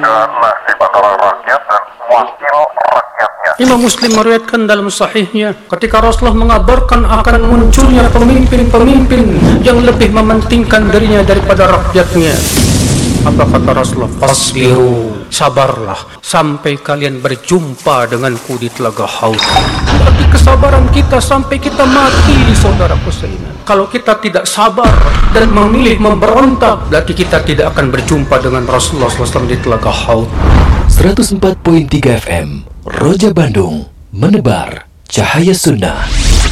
dan nasib antara rakyat dan wakil rakyatnya. Imam Muslim meriwayatkan dalam sahihnya ketika Rasulullah mengabarkan akan munculnya pemimpin-pemimpin yang lebih mementingkan dirinya daripada rakyatnya. Apa kata Rasulullah? Fasbiru, sabarlah sampai kalian berjumpa denganku di telaga Haud. Berarti kesabaran kita sampai kita mati, saudaraku seiman. Kalau kita tidak sabar dan memilih memberontak, berarti kita tidak akan berjumpa dengan Rasulullah SAW di telaga Haud. 104.3 FM Roja Bandung, menebar cahaya sunnah.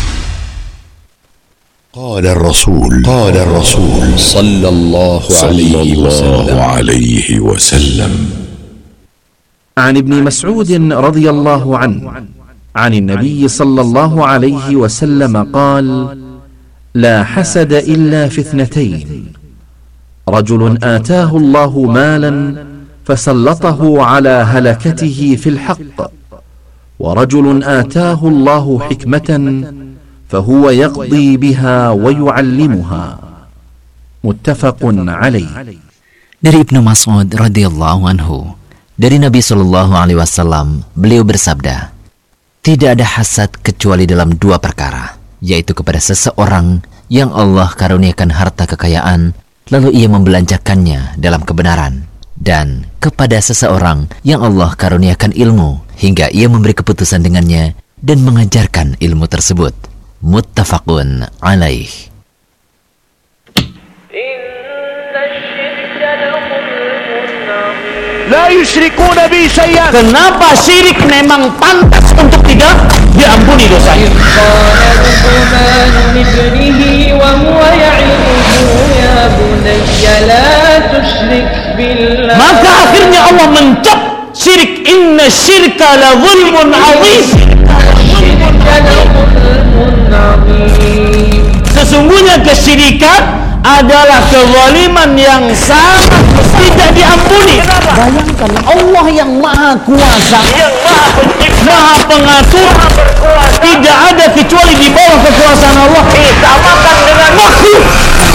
قال الرسول صلى الله عليه وسلم عن ابن مسعود رضي الله عنه عن النبي صلى الله عليه وسلم قال: لا حسد إلا في اثنتين، رجل آتاه الله مالا فسلطه على هلكته في الحق، ورجل آتاه الله حكمة فهو يقضي بها ويعلمها. متفق عليه. Dari Ibnu Mas'ud radhiyallahu anhu, dari Nabi sallallahu alaihi wasallam, beliau bersabda, tidak ada hasad kecuali dalam dua perkara, yaitu kepada seseorang yang Allah karuniakan harta kekayaan lalu ia membelanjakannya dalam kebenaran, dan kepada seseorang yang Allah karuniakan ilmu hingga ia memberi keputusan dengannya dan mengajarkan ilmu tersebut. Muttafaqun alaih. La yusyrikuna bi syai'an. Kenapa syirik memang pantas untuk tidak diampuni dosanya? Maka akhirnya Allah mencap syirik. Inna syirka la zulmun azim. Sesungguhnya kesyirikan adalah kezaliman yang sangat tidak diampuni. Bayangkan, Allah yang maha kuasa, yang maha pencipta, maha pengatur, tidak ada kecuali di bawah kekuasaan Allah.